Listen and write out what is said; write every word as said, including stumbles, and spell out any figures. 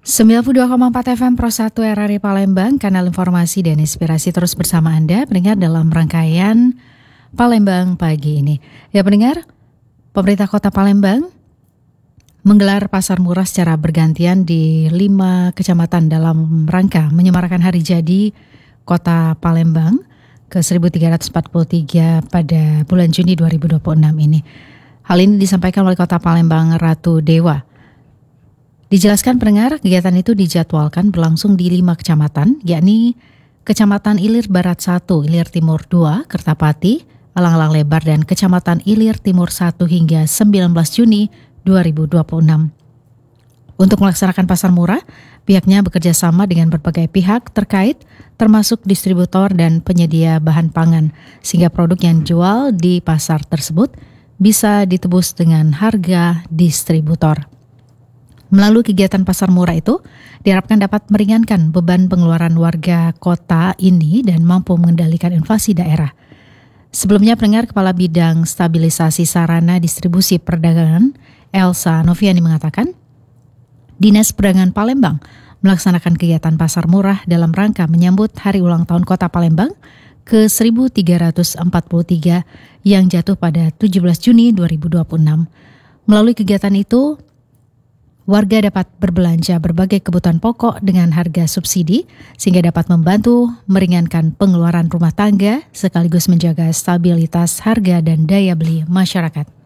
sembilan puluh dua koma empat F M Pro satu R R I Palembang, kanal informasi dan inspirasi terus bersama Anda, pendengar dalam rangkaian Palembang pagi ini. Ya pendengar, pemerintah kota Palembang menggelar pasar murah secara bergantian di lima kecamatan dalam rangka menyemarakan hari jadi kota Palembang ke seribu tiga ratus empat puluh tiga pada bulan Juni dua ribu dua puluh enam ini. Hal ini disampaikan oleh Kota Palembang Ratu Dewa. Dijelaskan pendengar, kegiatan itu dijadwalkan berlangsung di lima kecamatan, yakni Kecamatan Ilir Barat satu, Ilir Timur dua, Kertapati, Alang-Alang Lebar, dan Kecamatan Ilir Timur satu hingga sembilan belas Juni dua ribu dua puluh enam. Untuk melaksanakan pasar murah, pihaknya bekerja sama dengan berbagai pihak terkait, termasuk distributor dan penyedia bahan pangan, sehingga produk yang dijual di pasar tersebut bisa ditebus dengan harga distributor. Melalui kegiatan pasar murah itu, diharapkan dapat meringankan beban pengeluaran warga kota ini dan mampu mengendalikan inflasi daerah. Sebelumnya, pendengar, Kepala Bidang Stabilisasi Sarana Distribusi Perdagangan, Elsa Noviani, mengatakan, Dinas Perdagangan Palembang melaksanakan kegiatan pasar murah dalam rangka menyambut Hari Ulang Tahun Kota Palembang ke seribu tiga ratus empat puluh tiga yang jatuh pada tujuh belas Juni dua ribu dua puluh enam. Melalui kegiatan itu, warga dapat berbelanja berbagai kebutuhan pokok dengan harga subsidi sehingga dapat membantu meringankan pengeluaran rumah tangga sekaligus menjaga stabilitas harga dan daya beli masyarakat.